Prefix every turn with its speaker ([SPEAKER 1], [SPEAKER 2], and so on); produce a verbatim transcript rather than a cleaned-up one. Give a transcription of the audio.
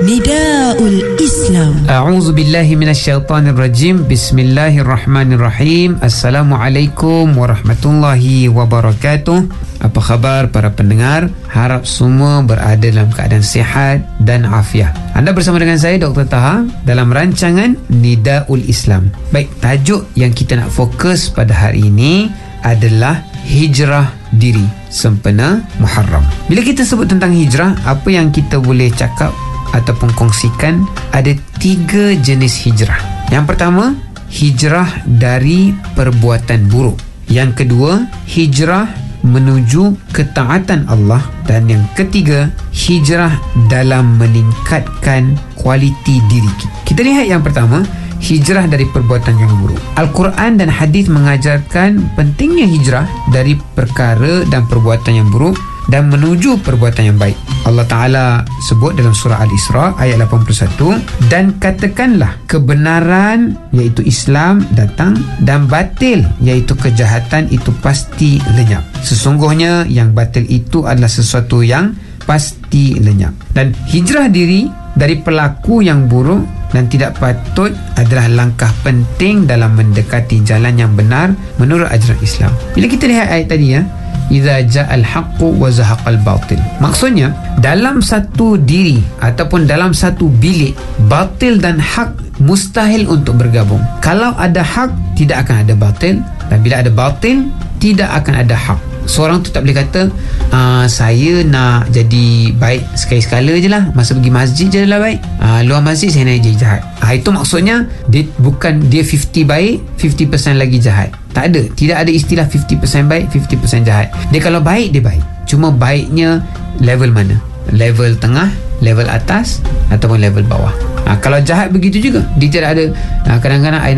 [SPEAKER 1] Nidaul Islam.
[SPEAKER 2] A'udzu billahi minasyaitonir rajim. Bismillahirrahmanirrahim. Assalamualaikum warahmatullahi wabarakatuh. Apa khabar para pendengar? Harap semua berada dalam keadaan sihat dan afiat. Anda bersama dengan saya Doktor Taha dalam rancangan Nidaul Islam. Baik, tajuk yang kita nak fokus pada hari ini adalah hijrah diri sempena Muharram. Bila kita sebut tentang hijrah, apa yang kita boleh cakap ataupun kongsikan, ada tiga jenis hijrah. Yang pertama, hijrah dari perbuatan buruk. Yang kedua, hijrah menuju ketaatan Allah. Dan yang ketiga, hijrah dalam meningkatkan kualiti diri kita. Kita lihat yang pertama, hijrah dari perbuatan yang buruk. Al-Quran dan hadis mengajarkan pentingnya hijrah dari perkara dan perbuatan yang buruk dan menuju perbuatan yang baik. Allah Ta'ala sebut dalam surah Al-Isra ayat lapan puluh satu, dan katakanlah kebenaran iaitu Islam datang dan batil iaitu kejahatan itu pasti lenyap. Sesungguhnya yang batil itu adalah sesuatu yang pasti lenyap. Dan hijrah diri dari pelaku yang buruk dan tidak patut adalah langkah penting dalam mendekati jalan yang benar menurut ajaran Islam. Bila kita lihat ayat tadi, ya, idza ja'al haqqu wa zahaqal batil, maksudnya dalam satu diri ataupun dalam satu bilik, batil dan hak mustahil untuk bergabung. Kalau ada hak, tidak akan ada batil, dan bila ada batil, tidak akan ada hak. Seorang tu tak boleh kata uh, saya nak jadi baik sekali-sekala je lah, masa pergi masjid je lah baik, uh, luar masjid saya nak jadi jahat. uh, Itu maksudnya dia, bukan dia lima puluh baik, lima puluh peratus lagi jahat. Tak ada, tidak ada istilah lima puluh peratus baik, lima puluh peratus jahat. Dia kalau baik, dia baik, cuma baiknya level mana? Level tengah, level atas ataupun level bawah. uh, Kalau jahat begitu juga, dia tidak ada. uh, Kadang-kadang